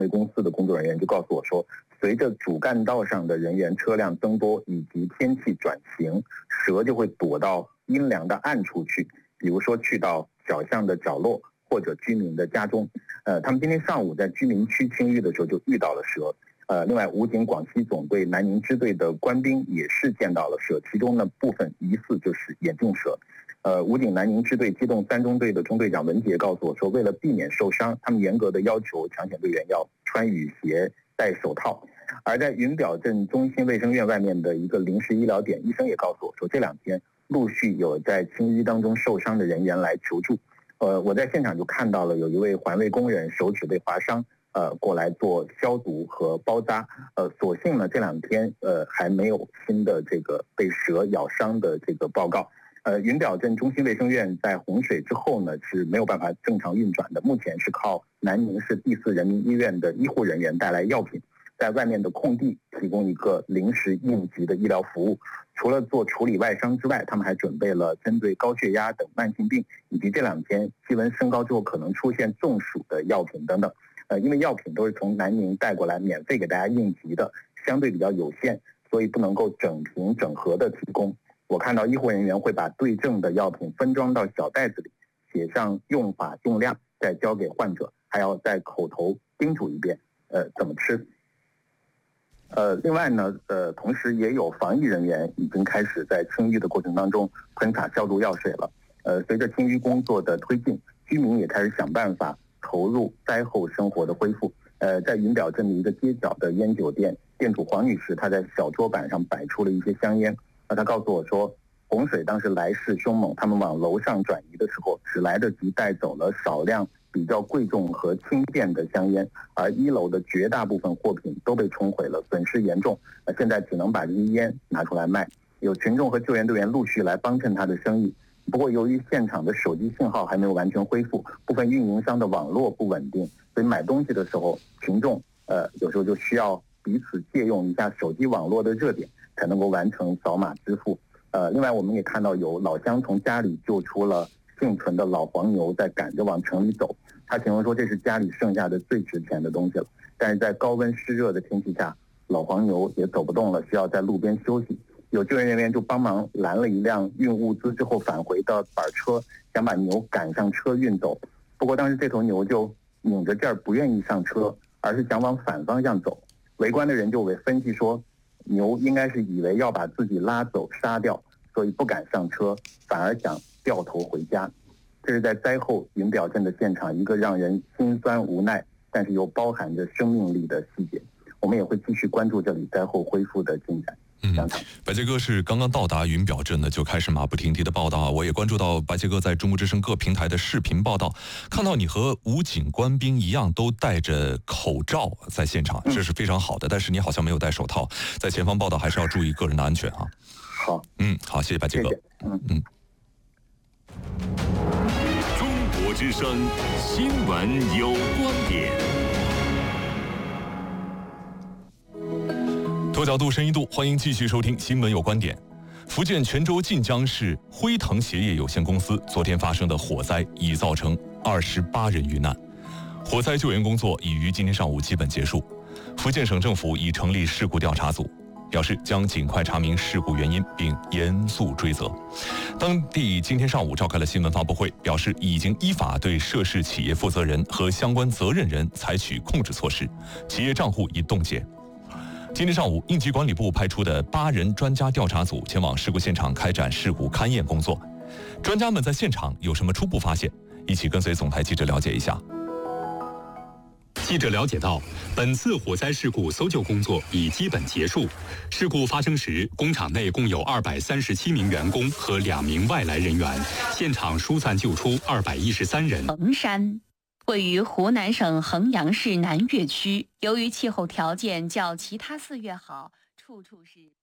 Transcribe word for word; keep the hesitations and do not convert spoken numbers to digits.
维公司的工作人员就告诉我说，随着主干道上的人员车辆增多以及天气转晴，蛇就会躲到阴凉的暗处去，比如说去到小巷的角落或者居民的家中。呃，他们今天上午在居民区清淤的时候就遇到了蛇。呃，另外，武警广西总队南宁支队的官兵也是见到了蛇，其中呢部分疑似就是眼镜蛇。呃，武警南宁支队机动三中队的中队长文杰告诉我说，为了避免受伤，他们严格的要求抢险队员要穿雨鞋、戴手套。而在云表镇中心卫生院外面的一个临时医疗点，医生也告诉我说，这两天陆续有在清淤当中受伤的人员来求助。呃，我在现场就看到了有一位环卫工人手指被划伤，呃，过来做消毒和包扎。呃，所幸呢这两天呃还没有新的这个被蛇咬伤的这个报告。呃，云表镇中心卫生院在洪水之后呢是没有办法正常运转的，目前是靠南宁市第四人民医院的医护人员带来药品，在外面的空地提供一个临时应急的医疗服务。除了做处理外伤之外，他们还准备了针对高血压等慢性病以及这两天气温升高之后可能出现中暑的药品等等。呃，因为药品都是从南宁带过来免费给大家应急的，相对比较有限，所以不能够整瓶整盒的提供。我看到医护人员会把对症的药品分装到小袋子里，写上用法用量，再交给患者，还要再口头叮嘱一遍，呃，怎么吃。呃，另外呢，呃，同时也有防疫人员已经开始在清淤的过程当中喷洒消毒药水了。呃，随着清淤工作的推进，居民也开始想办法投入灾后生活的恢复。呃，在云表镇的一个街角的烟酒店，店主黄女士她在小桌板上摆出了一些香烟。那她告诉我说，洪水当时来势凶猛，他们往楼上转移的时候，只来得及带走了少量比较贵重和轻便的香烟，而一楼的绝大部分货品都被冲毁了，损失严重。呃，现在只能把这些烟拿出来卖。有群众和救援队员陆续来帮衬他的生意。不过，由于现场的手机信号还没有完全恢复，部分运营商的网络不稳定，所以买东西的时候，群众呃有时候就需要彼此借用一下手机网络的热点，才能够完成扫码支付。呃，另外我们也看到有老乡从家里救出了幸存的老黄牛，在赶着往城里走。他形容说这是家里剩下的最值钱的东西了。但是在高温湿热的天气下，老黄牛也走不动了，需要在路边休息。有救援人员就帮忙拦了一辆运物资之后返回的板车，想把牛赶上车运走。不过当时这头牛就拧着劲儿不愿意上车，而是想往反方向走。围观的人就为分析说，牛应该是以为要把自己拉走杀掉，所以不敢上车，反而想掉头回家。这是在灾后云表镇的现场一个让人心酸无奈，但是又包含着生命力的细节。我们也会继续关注这里灾后恢复的进展。 嗯，白杰哥是刚刚到达云表镇呢，就开始马不停蹄的报道啊。我也关注到白杰哥在中国之声各平台的视频报道，看到你和武警官兵一样都戴着口罩在现场，这是非常好的。但是你好像没有戴手套，在前方报道还是要注意个人的安全啊。 好， 嗯，好，谢谢白杰哥。 谢谢嗯嗯。 中国之声新闻有观点。 多角度、深一度，欢迎继续收听《新闻有观点》。福建泉州晋江市辉腾鞋业有限公司昨天发生的火灾已造成二十八人遇难，火灾救援工作已于今天上午基本结束。福建省政府已成立事故调查组，表示将尽快查明事故原因并严肃追责。当地今天上午召开了新闻发布会，表示已经依法对涉事企业负责人和相关责任人采取控制措施，企业账户已冻结。今天上午，应急管理部派出的八人专家调查组前往事故现场开展事故勘验工作。专家们在现场有什么初步发现？一起跟随总台记者了解一下。 记者了解到，本次火灾事故搜救工作已基本结束。事故发生时，工厂内共有二百三十七名员工和两名外来人员，现场疏散救出二百一十三人。 衡山位于湖南省衡阳市南岳区，由于气候条件较其他四岳好，处处是